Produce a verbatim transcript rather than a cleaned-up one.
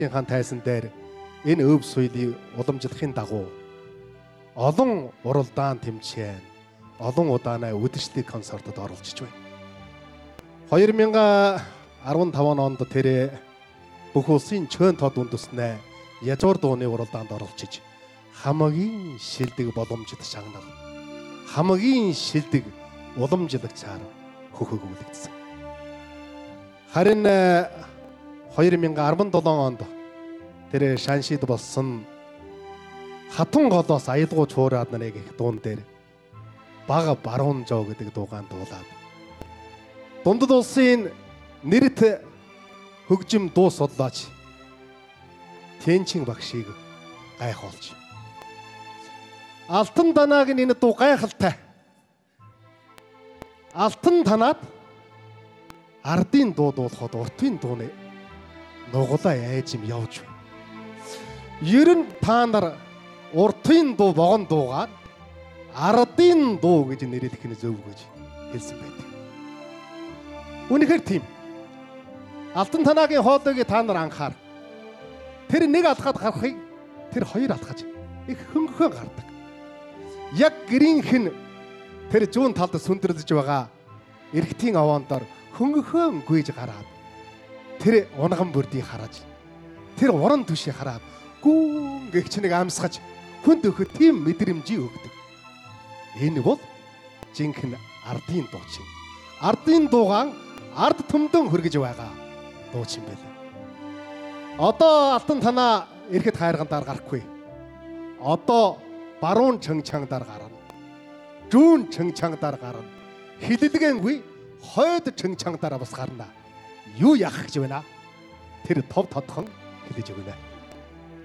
хаан тайсан дээр энэ өв соёлыг уламжлахын дагуу олон уралдаан тэмцээн олон удаанаа үдэшлэг концертод оролцож байна. две тысячи десять онд тэр бүх улсын чөөн тод үндэснээ язуур дууны уралдаанд оролцож хамгийн шилдэг боломжит шагнал хамгийн шилдэг уламжлагчаар хөхөөгүүлэгдсэн. Харин две тысячи десять онд тэр шаншид болсон хатан голоос аялгуу чуураад нарыг их дуун дээр бага баруун жоо гэдэг дуугаан дуулаад дундад улсын нэрт хөгжим дуу судлаач Тэнчин багшийг гайхуулж Алтан данаагийн энэ дуу гайхалтай. Алтан танаад ардын дуу дуулахад уртын дууны нуглаа яаж юм явж байна. Ер нь та нар уртын дуу вогон дуугаад ардын дуу гэж нэрлэх нь зөв гэж хэлсэн байдаг. Үнэхээр тийм. Алтан танаагийн хоолойг та нар анхаар. Тэр нэг алхаад гарахыг тэр хоёр алхаж их хөнгөн гардаг. Яг гэрийнх нь тэр зүүн талд сүндэрлэж байгаа эргэтийн овоондор хөнгөн гүйж гараад тэр унган бүрдийг хараад тэр уран түшийг хараад гүүн гэгч нэг амсгаж хүнд өгөх тийм мэдрэмжийг өгдөг. Энэ бол жинхэнэ ардын дуучин. Ардын дуугаан ард төмдөн хөргөж байгаа дуучин байлаа. Одоо алтан танаа эрэхэд хайргандаар гарахгүй. Одоо баруун чанчангадаар гарна. Зүүн чанчангадаар гарна. Хилэлгэнгүй хойд чанчангадаар бас гарна. Юу яах гэж байна? Тэр тов тодхон хэлж өгнө.